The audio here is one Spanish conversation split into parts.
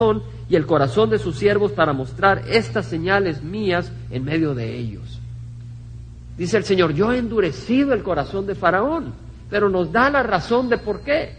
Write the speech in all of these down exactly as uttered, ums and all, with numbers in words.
y el corazón de sus siervos para mostrar estas señales mías en medio de ellos. Dice el Señor, yo he endurecido el corazón de Faraón, pero nos da la razón de por qué.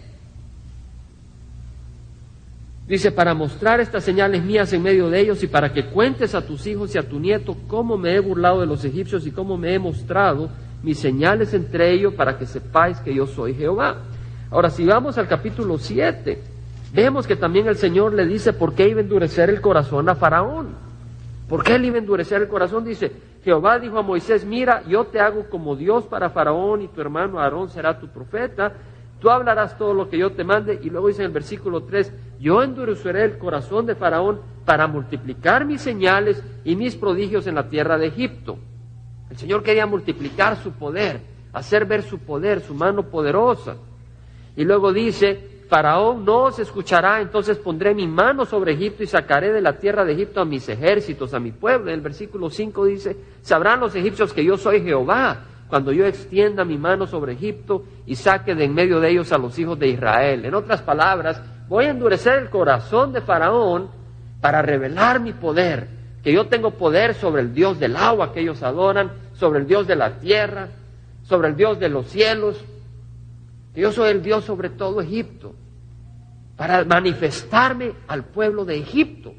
Dice, para mostrar estas señales mías en medio de ellos y para que cuentes a tus hijos y a tu nieto cómo me he burlado de los egipcios y cómo me he mostrado mis señales entre ellos para que sepáis que yo soy Jehová. Ahora, si vamos al capítulo siete, vemos que también el Señor le dice por qué iba a endurecer el corazón a Faraón. ¿Por qué él iba a endurecer el corazón? Dice, Jehová dijo a Moisés, mira, yo te hago como Dios para Faraón y tu hermano Aarón será tu profeta. Tú hablarás todo lo que yo te mande. Y luego dice en el versículo tres, yo endureceré el corazón de Faraón para multiplicar mis señales y mis prodigios en la tierra de Egipto. El Señor quería multiplicar su poder, hacer ver su poder, su mano poderosa. Y luego dice, Faraón no os escuchará, entonces pondré mi mano sobre Egipto y sacaré de la tierra de Egipto a mis ejércitos, a mi pueblo. En el versículo cinco dice, sabrán los egipcios que yo soy Jehová, cuando yo extienda mi mano sobre Egipto y saque de en medio de ellos a los hijos de Israel. En otras palabras, voy a endurecer el corazón de Faraón para revelar mi poder, que yo tengo poder sobre el Dios del agua que ellos adoran, sobre el Dios de la tierra, sobre el Dios de los cielos, que yo soy el Dios sobre todo Egipto, para manifestarme al pueblo de Egipto.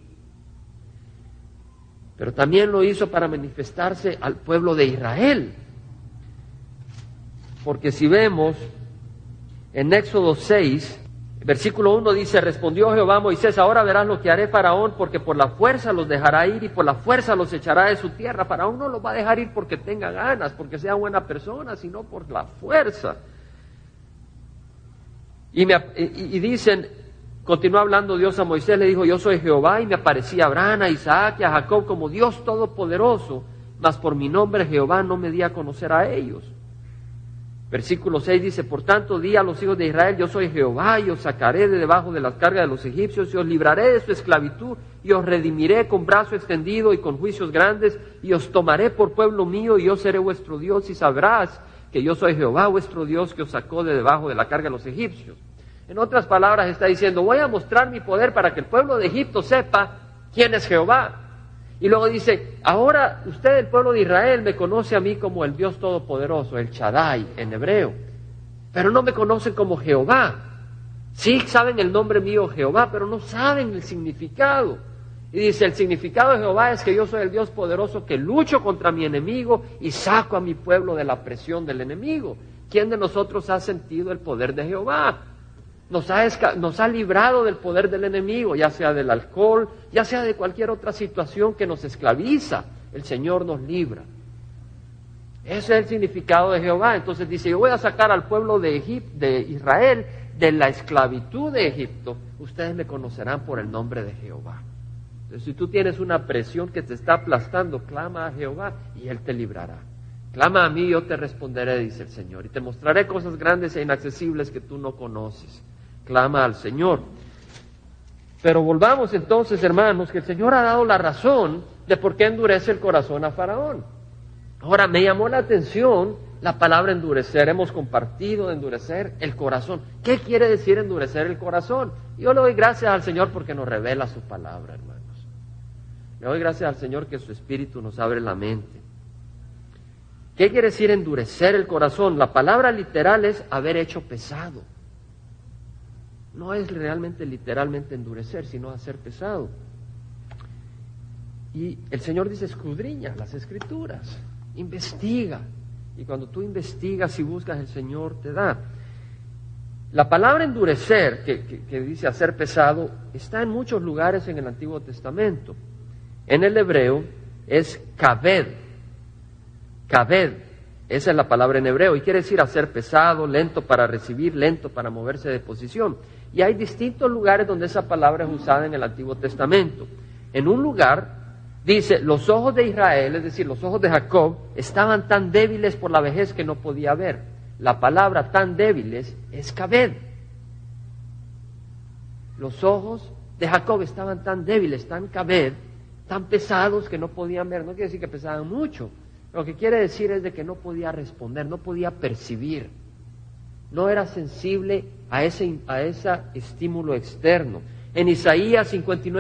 Pero también lo hizo para manifestarse al pueblo de Israel. Porque si vemos en Éxodo seis, versículo uno dice, respondió Jehová a Moisés, ahora verás lo que haré Faraón, porque por la fuerza los dejará ir y por la fuerza los echará de su tierra. Faraón no los va a dejar ir porque tenga ganas, porque sea buena persona, sino por la fuerza. Y, me, y, y dicen, continuó hablando Dios a Moisés, le dijo, yo soy Jehová, y me aparecí a Abraham, a Isaac y a Jacob como Dios todopoderoso, mas por mi nombre Jehová no me di a conocer a ellos. Versículo seis dice, por tanto di a los hijos de Israel, yo soy Jehová, y os sacaré de debajo de las cargas de los egipcios, y os libraré de su esclavitud, y os redimiré con brazo extendido y con juicios grandes, y os tomaré por pueblo mío, y yo seré vuestro Dios, y sabrás que yo soy Jehová vuestro Dios que os sacó de debajo de la carga de los egipcios. En otras palabras está diciendo, voy a mostrar mi poder para que el pueblo de Egipto sepa quién es Jehová. Y luego dice, ahora usted, el pueblo de Israel, me conoce a mí como el Dios Todopoderoso, el Shaddai en hebreo, pero no me conocen como Jehová. Sí saben el nombre mío Jehová, pero no saben el significado. Y dice, el significado de Jehová es que yo soy el Dios poderoso que lucho contra mi enemigo y saco a mi pueblo de la presión del enemigo. ¿Quién de nosotros ha sentido el poder de Jehová? Nos ha, esca- nos ha librado del poder del enemigo, ya sea del alcohol, ya sea de cualquier otra situación que nos esclaviza. El Señor nos libra. Ese es el significado de Jehová. Entonces dice, yo voy a sacar al pueblo de, Egip- de Israel de la esclavitud de Egipto. Ustedes me conocerán por el nombre de Jehová. Entonces, si tú tienes una presión que te está aplastando, clama a Jehová y Él te librará. Clama a mí y yo te responderé, dice el Señor, y te mostraré cosas grandes e inaccesibles que tú no conoces. Clama al Señor. Pero volvamos entonces, hermanos, que el Señor ha dado la razón de por qué endurece el corazón a Faraón. Ahora, me llamó la atención la palabra endurecer. Hemos compartido de endurecer el corazón. ¿Qué quiere decir endurecer el corazón? Yo le doy gracias al Señor porque nos revela su palabra, hermanos. Le doy gracias al Señor que su Espíritu nos abre la mente. ¿Qué quiere decir endurecer el corazón? La palabra literal es haber hecho pesado. No es realmente literalmente endurecer, sino hacer pesado. Y el Señor dice, escudriña las Escrituras, investiga. Y cuando tú investigas y buscas, el Señor te da. La palabra endurecer, que, que, que dice hacer pesado, está en muchos lugares en el Antiguo Testamento. En el hebreo es kaved. Kaved, esa es la palabra en hebreo, y quiere decir hacer pesado, lento para recibir, lento para moverse de posición. Y hay distintos lugares donde esa palabra es usada en el Antiguo Testamento. En un lugar dice, los ojos de Israel, es decir, los ojos de Jacob, estaban tan débiles por la vejez que no podía ver. La palabra tan débiles es kaved. Los ojos de Jacob estaban tan débiles, tan kaved, tan pesados que no podían ver. No quiere decir que pesaban mucho. Lo que quiere decir es de que no podía responder, no podía percibir. No era sensible a ese, a ese estímulo externo. En Isaías cincuenta y nueve